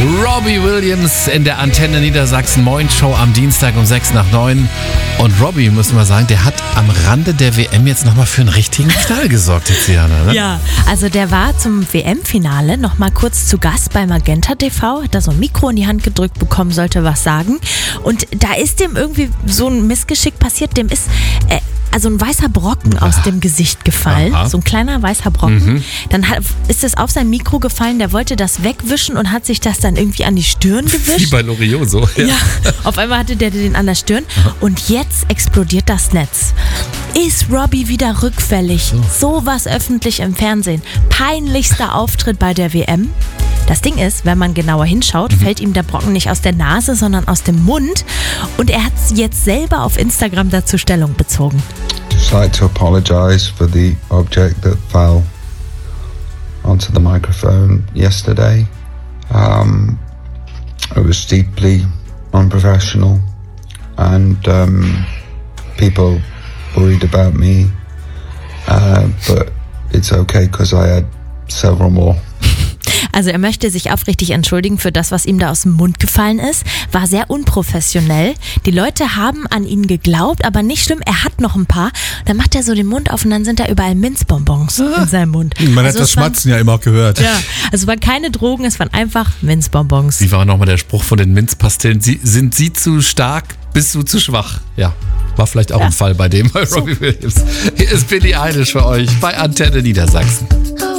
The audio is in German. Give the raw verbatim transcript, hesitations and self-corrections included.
Robbie Williams in der Antenne Niedersachsen Morning-Show am Dienstag um sechs nach neun. Und Robbie, muss man sagen, der hat am Rande der W M jetzt nochmal für einen richtigen Knall gesorgt, Tiziana, ne? Ja, also der war zum W M-Finale nochmal kurz zu Gast bei Magenta T V, hat da so ein Mikro in die Hand gedrückt bekommen, sollte was sagen. Und da ist dem irgendwie so ein Missgeschick passiert, dem ist... Äh, Also ein weißer Brocken aus dem Gesicht gefallen, Aha. so ein kleiner weißer Brocken. Mhm. Dann hat, ist es auf sein Mikro gefallen, der wollte das wegwischen und hat sich das dann irgendwie an die Stirn Wie gewischt. bei Loriot so. Ja. Ja, auf einmal hatte der den an der Stirn und jetzt explodiert das Netz. Ist Robbie wieder rückfällig? So was öffentlich im Fernsehen. Peinlichster Auftritt bei der W M. Das Ding ist, wenn man genauer hinschaut, fällt ihm der Brocken nicht aus der Nase, sondern aus dem Mund. Und er hat jetzt selber auf Instagram dazu Stellung bezogen. Just like to apologize for the object that fell onto the microphone yesterday. Um, it was deeply unprofessional, and um, people worried about me, uh, but it's okay because I had several more. Also er möchte sich aufrichtig entschuldigen für das, was ihm da aus dem Mund gefallen ist. War sehr unprofessionell. Die Leute haben an ihn geglaubt, aber nicht schlimm, er hat noch ein paar. Dann macht er so den Mund auf und dann sind da überall Minzbonbons in seinem Mund. Man also hat das Schmatzen waren, ja immer gehört. Ja, also es waren keine Drogen, es waren einfach Minzbonbons. Wie war nochmal der Spruch von den Minzpastillen? Sie, sind sie zu stark, bist du zu schwach? Ja, war vielleicht auch Ja. ein Fall bei dem, bei Robbie Williams. Hier ist Billie Eilish für euch bei Antenne Niedersachsen.